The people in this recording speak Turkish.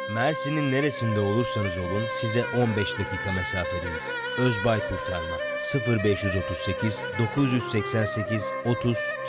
Mersin'in neresinde olursanız olun size 15 dakika mesafedeyiz. Özbay Kurtarma 0538 988 30